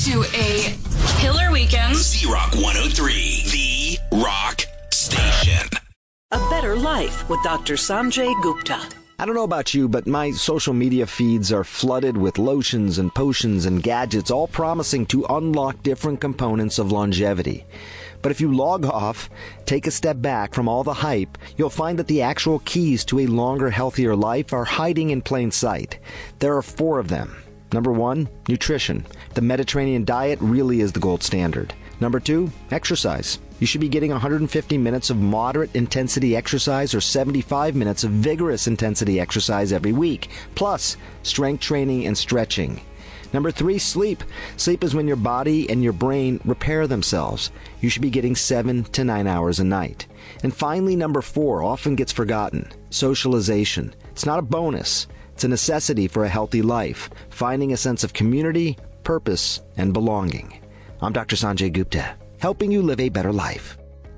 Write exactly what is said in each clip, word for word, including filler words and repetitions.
to a killer weekend. Z-Rock one oh three, the rock station. A Better Life with Doctor Sanjay Gupta. I don't know about you, but my social media feeds are flooded with lotions and potions and gadgets, all promising to unlock different components of longevity. But if you log off, take a step back from all the hype, you'll find that the actual keys to a longer, healthier life are hiding in plain sight. There are four of them. Number one, nutrition. The Mediterranean diet really is the gold standard. Number two, exercise. You should be getting one hundred fifty minutes of moderate intensity exercise or seventy-five minutes of vigorous intensity exercise every week, plus strength training and stretching. Number three, sleep. Sleep is when your body and your brain repair themselves. You should be getting seven to nine hours a night. And finally, number four, often gets forgotten, socialization. It's not a bonus. It's a necessity for a healthy life, finding a sense of community, purpose, and belonging. I'm Doctor Sanjay Gupta, helping you live a better life.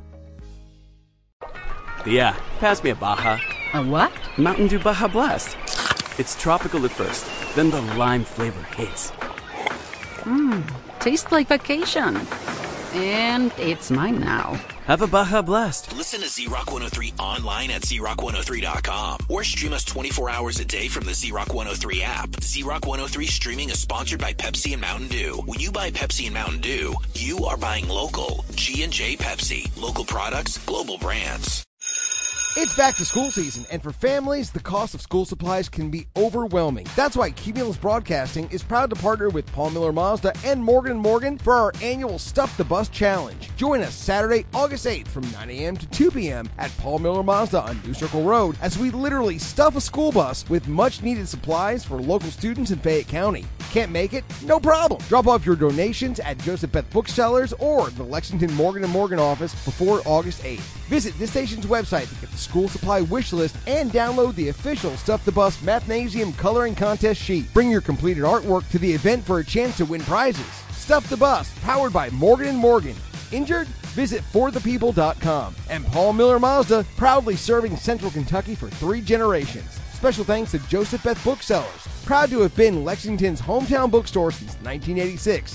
Yeah, pass me a Baja. A what? Mountain Dew Baja Blast. It's tropical at first, then the lime flavor hits. Mmm, tastes like vacation. And it's mine now. Have a Baja Blast. Listen to Z-Rock one oh three online at Z Rock one oh three dot com or stream us twenty-four hours a day from the Z-Rock one oh three app. Z-Rock one oh three streaming is sponsored by Pepsi and Mountain Dew. When you buy Pepsi and Mountain Dew, you are buying local. G and J Pepsi. Local products, global brands. It's back to school season, and for families, the cost of school supplies can be overwhelming. That's why Cumulus Broadcasting is proud to partner with Paul Miller Mazda and Morgan and Morgan for our annual Stuff the Bus Challenge. Join us Saturday, August eighth from nine a.m. to two p.m. at Paul Miller Mazda on New Circle Road as we literally stuff a school bus with much-needed supplies for local students in Fayette County. Can't make it? No problem. Drop off your donations at Joseph Beth Booksellers or the Lexington Morgan and Morgan office before August eighth. Visit this station's website to get the school supply wish list and download the official Stuff the Bus Mathnasium coloring contest sheet. Bring your completed artwork to the event for a chance to win prizes. Stuff the Bus, powered by Morgan and Morgan. Injured? Visit for the people dot com. And Paul Miller Mazda, proudly serving Central Kentucky for three generations. Special thanks to Joseph Beth Booksellers, proud to have been Lexington's hometown bookstore since nineteen eighty-six.